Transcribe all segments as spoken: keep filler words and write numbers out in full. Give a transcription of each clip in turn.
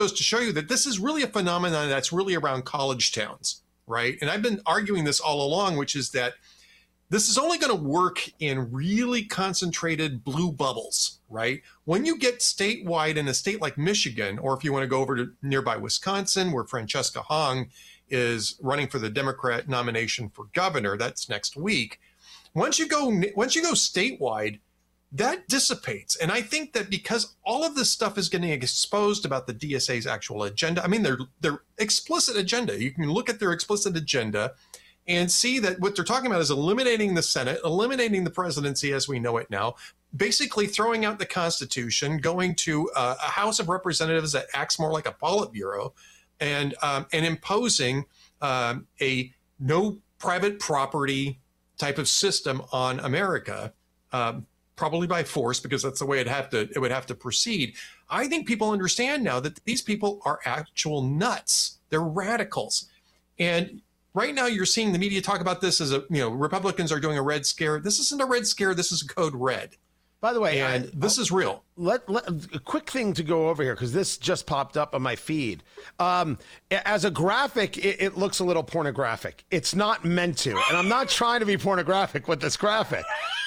goes to show you that this is really a phenomenon that's really around college towns, right? And I've been arguing this all along, which is that this is only going to work in really concentrated blue bubbles, right? When you get statewide in a state like Michigan, or if you want to go over to nearby Wisconsin, where Francesca Hong is running for the Democrat nomination for governor, that's next week. Once you go, once you go statewide, that dissipates. And I think that because all of this stuff is getting exposed about the D S A's actual agenda, I mean, their their explicit agenda, you can look at their explicit agenda and see that what they're talking about is eliminating the Senate, eliminating the presidency as we know it now, basically throwing out the Constitution, going to uh, a House of Representatives that acts more like a Politburo, and um, and imposing um, a no private property type of system on America, um, probably by force, because that's the way it have to it would have to proceed. I think people understand now that these people are actual nuts. They're radicals, and right now you're seeing the media talk about this as a you know Republicans are doing a red scare. This isn't a red scare. This is code red. By the way, and I, this is real. Let, let a quick thing to go over here, because this just popped up on my feed. Um, as a graphic, it, it looks a little pornographic. It's not meant to, and I'm not trying to be pornographic with this graphic.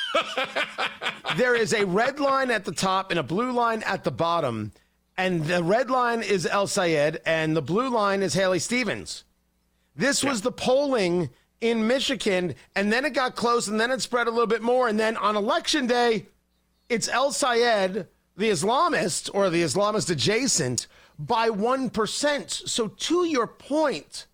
There is a red line at the top and a blue line at the bottom, and the red line is El Sayed, and the blue line is Haley Stevens. This yeah. was the polling in Michigan, and then it got close, and then it spread a little bit more, and then on election day, it's El Sayed, the Islamist, or the Islamist adjacent, by one percent. So to your point,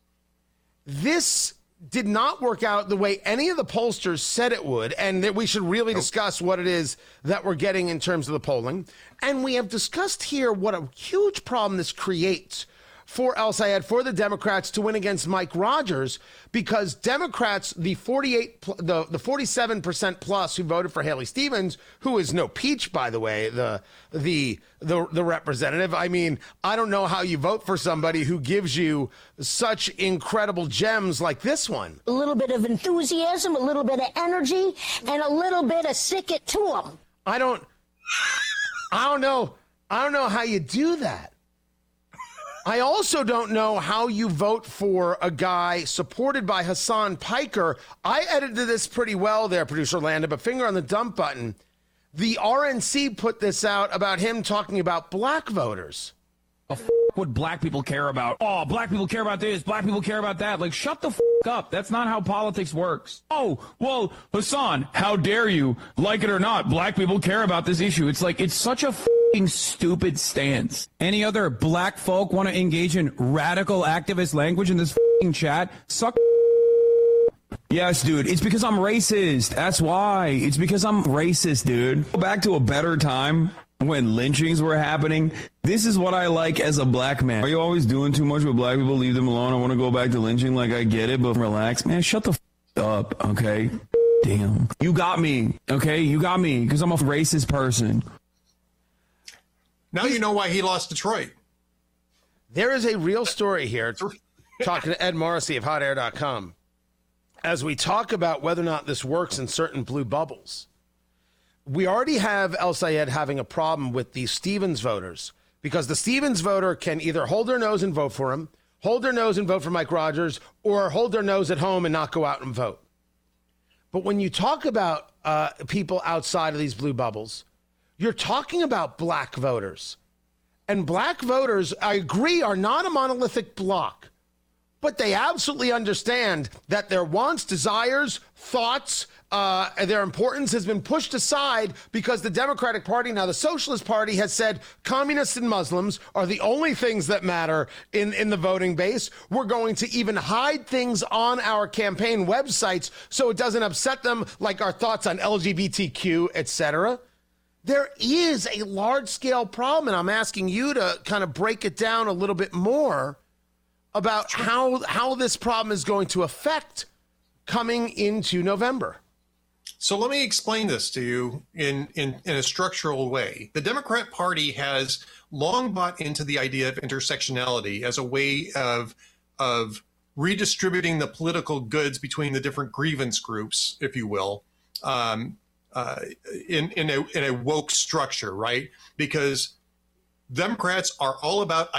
this did not work out the way any of the pollsters said it would, and that we should really nope. discuss what it is that we're getting in terms of the polling. And we have discussed here what a huge problem this creates for El Sayed, for the Democrats to win against Mike Rogers, because Democrats, the forty-eight, the, the forty-seven percent plus who voted for Haley Stevens, who is no peach, by the way, the, the, the, the representative. I mean, I don't know how you vote for somebody who gives you such incredible gems like this one. A little bit of enthusiasm, a little bit of energy, and a little bit of sick it to them. I don't, I don't know. I don't know how you do that. I also don't know how you vote for a guy supported by Hassan Piker. I edited this pretty well there, producer Landon, but finger on the dump button. The R N C put this out about him talking about black voters. What the f- would black people care about? Oh, black people care about this, black people care about that. Like, shut the f- up. That's not how politics works. Oh, well, Hassan, how dare you? Like it or not, black people care about this issue. It's like, it's such a f***ing stupid stance. Any other black folk want to engage in radical activist language in this f***ing chat? Suck. Yes, dude, it's because I'm racist. That's why. It's because I'm racist, dude. Go back to a better time when lynchings were happening. This is what I like as a black man. Are you always doing too much with black people? Leave them alone. I want to go back to lynching. Like, I get it, but relax. Man, shut the f*** up, okay? Damn. You got me, okay? You got me, because I'm a racist person. Now you know why he lost Detroit. There is a real story here. Talking to Ed Morrissey of hot air dot com. As we talk about whether or not this works in certain blue bubbles, we already have El Sayed having a problem with the Stevens voters, because the Stevens voter can either hold their nose and vote for him, hold their nose and vote for Mike Rogers, or hold their nose at home and not go out and vote. But when you talk about uh, people outside of these blue bubbles, you're talking about black voters. And black voters, I agree, are not a monolithic block, but they absolutely understand that their wants, desires, thoughts, uh, their importance has been pushed aside because the Democratic Party, now the Socialist Party, has said communists and Muslims are the only things that matter in, in the voting base. We're going to even hide things on our campaign websites so it doesn't upset them, like our thoughts on L G B T Q, et cetera. There is a large-scale problem, and I'm asking you to kind of break it down a little bit more about how how this problem is going to affect coming into November. So let me explain this to you in, in, in a structural way. The Democrat Party has long bought into the idea of intersectionality as a way of, of redistributing the political goods between the different grievance groups, if you will, um, uh, in, in, a, in a woke structure, right? Because Democrats are all about